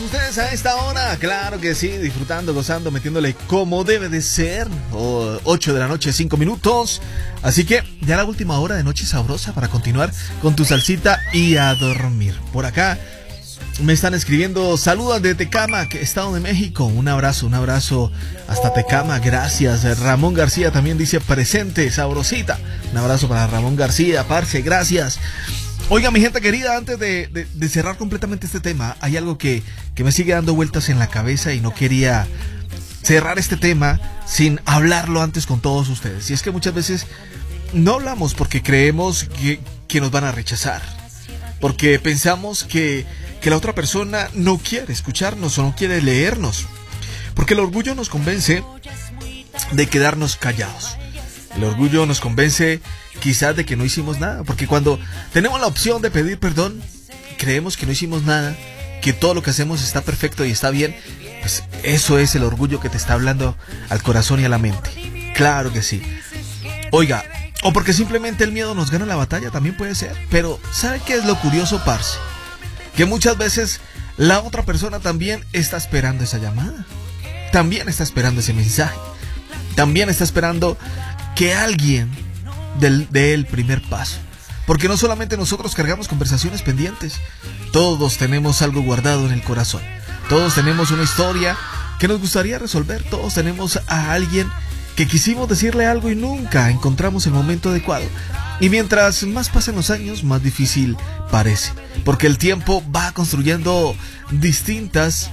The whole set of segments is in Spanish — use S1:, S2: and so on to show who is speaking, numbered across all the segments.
S1: ustedes a esta hora, claro que sí, disfrutando, gozando, metiéndole como debe de ser. 8 de la noche, 5 minutos. Así que ya la última hora de Noche Sabrosa para continuar con tu salsita y a dormir. Por acá me están escribiendo saludos de Tecámac, Estado de México. Un abrazo hasta Tecámac, gracias. Ramón García también dice presente, sabrosita. Un abrazo para Ramón García, parce, gracias. Oiga, mi gente querida, antes de cerrar completamente este tema, hay algo que me sigue dando vueltas en la cabeza y no quería cerrar este tema sin hablarlo antes con todos ustedes. Y es que muchas veces no hablamos porque creemos que nos van a rechazar, porque pensamos que la otra persona no quiere escucharnos o no quiere leernos, porque el orgullo nos convence de quedarnos callados. El orgullo nos convence quizás de que no hicimos nada, porque cuando tenemos la opción de pedir perdón, creemos que no hicimos nada, que todo lo que hacemos está perfecto y está bien. Pues eso es el orgullo que te está hablando al corazón y a la mente. Claro que sí. Oiga, o porque simplemente el miedo nos gana la batalla, también puede ser. Pero ¿sabe qué es lo curioso, parce? Que muchas veces la otra persona también está esperando esa llamada, también está esperando ese mensaje, también está esperando que alguien dé el primer paso. Porque no solamente nosotros cargamos conversaciones pendientes, todos tenemos algo guardado en el corazón, todos tenemos una historia que nos gustaría resolver, todos tenemos a alguien que quisimos decirle algo y nunca encontramos el momento adecuado. Y mientras más pasan los años, más difícil parece, porque el tiempo va construyendo distintas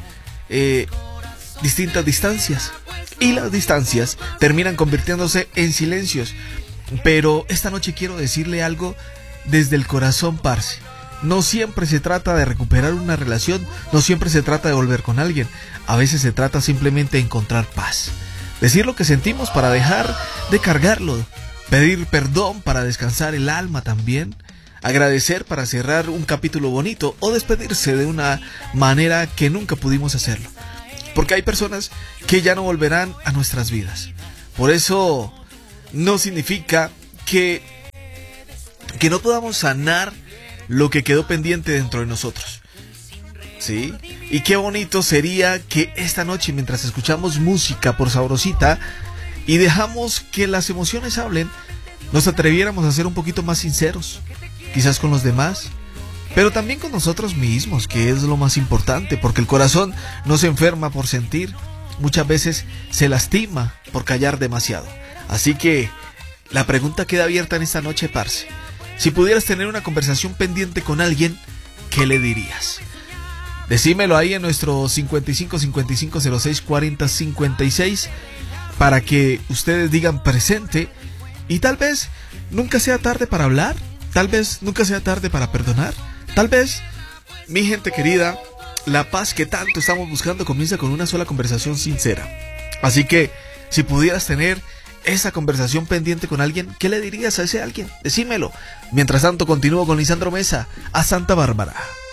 S1: distancias, y las distancias terminan convirtiéndose en silencios. Pero esta noche quiero decirle algo desde el corazón, parce. No siempre se trata de recuperar una relación, no siempre se trata de volver con alguien. A veces se trata simplemente de encontrar paz, decir lo que sentimos para dejar de cargarlo, pedir perdón para descansar el alma también, agradecer para cerrar un capítulo bonito o despedirse de una manera que nunca pudimos hacerlo. Porque hay personas que ya no volverán a nuestras vidas. Por eso no significa que no podamos sanar lo que quedó pendiente dentro de nosotros. ¿Sí? Y qué bonito sería que esta noche, mientras escuchamos música por Sabrosita y dejamos que las emociones hablen, nos atreviéramos a ser un poquito más sinceros, quizás con los demás, pero también con nosotros mismos, que es lo más importante, porque el corazón no se enferma por sentir, muchas veces se lastima por callar demasiado. Así que la pregunta queda abierta en esta noche, parce. Si pudieras tener una conversación pendiente con alguien, ¿qué le dirías? Decímelo ahí en nuestro 55 55 06 40 56 para que ustedes digan presente. Y tal vez nunca sea tarde para hablar, tal vez nunca sea tarde para perdonar. Tal vez, mi gente querida, la paz que tanto estamos buscando comienza con una sola conversación sincera. Así que, si pudieras tener esa conversación pendiente con alguien, ¿qué le dirías a ese alguien? Decímelo. Mientras tanto, continúo con Lisandro Mesa, a Santa Bárbara.